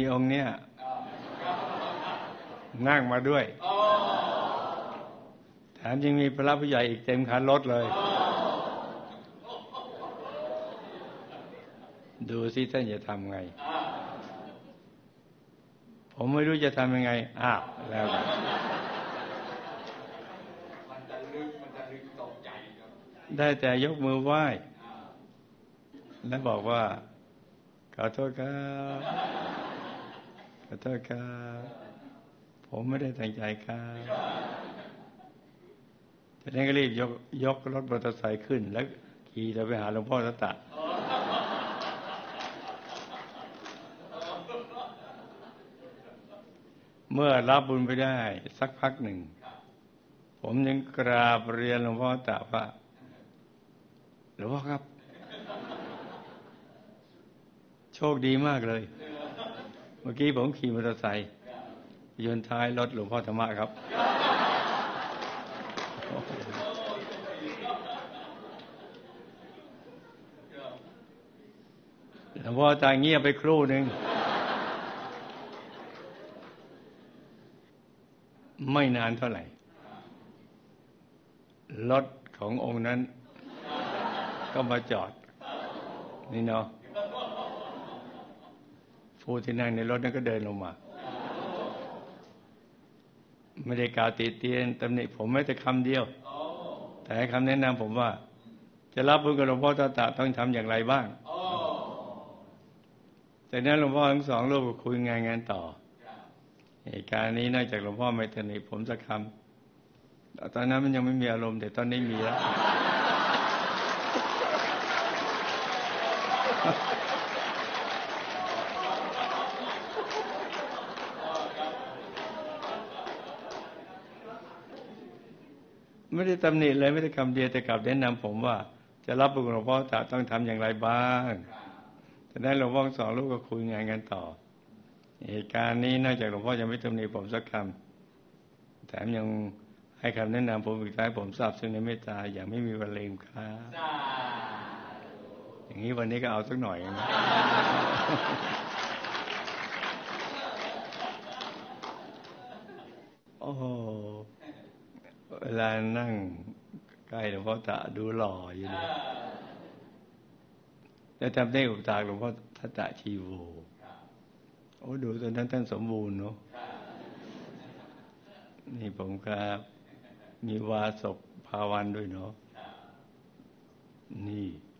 มีองค์เนี้ยนั่งมาด้วยแถมยังมีพระผู้ใหญ่อีกเต็มคันรถเลยดูสิท่านจะทำไงผมไม่รู้จะทำยังไงแล้วมันจะลึกตกใจได้แต่ยกมือไหว้และบอกว่าขอโทษครับขอโทษครับผมไม่ได้ตั้งใจครับจากนั้นก็รีบยกรถมอเตอร์ไซค์ขึ้นแล้วขี่ไปหาหลวงพ่อตะเมื่อรับบุญไปได้สักพักหนึ่งผมยังกราบเรียนหลวงพ่อตะว่าหลวงพ่อครับโชคดีมากเลยเมื่อกี้ผมขี่มอเตอร์ไซค์ยนต์ท้ายรถหลวงพ่อธรรมะครับหลวงพ่อตาเงียบไปครู่หนึ่งไม่นานเท่าไหร่รถขององค์นั้นก็มาจอดนี่เนาะผู้ที่นั่งในรถนั้นก็เดินลงมาไม่ได้กล่าวติเตียนตำหนิผมแม้แต่คำเดียวแต่ให้คำแนะนำผมว่าจะรับบุญกับหลวงพ่อตาต้องทำอย่างไรบ้างจากนั้นหลวงพ่อทั้งสองรูปก็คุยงานต่อเหตุการณ์นี้นอกจากหลวงพ่อไม่ตำหนิผมสักคำตอนนั้นมันยังไม่มีอารมณ์แต่ตอนนี้มีแล้วไม่ได้ตำหนิเลยไม่ได้คำเดียวแต่กลับแนะนำผมว่าจะรับบุญหลวงพ่อตาต้องทำอย่างไรบ้างจากนั้นหลวงพ่อสองลูกก็คุยงานกันต่อเหตุการณ์นี้นอกจากหลวงพ่อจะไม่ตำหนิผมสักคำแถมยังให้คำแนะนำผมอีกท้ายผมทราบซึ่งในเมตตาอย่างไม่มีวันลืมครับอย่างนี้วันนี้ก็เอาสักหน่อยนะโอ้โหเวลานั่งใกล้หลวงพ่อตาดูหล่ออยู่เลยแล้วจำได้อุปถากหลวงพ่อทัตตะชีโวโอ้ดูตอนนั้นท่านสมบูรณ์เนาะนี่ผมครับมีวาสกภาวันด้วยเนาะนี่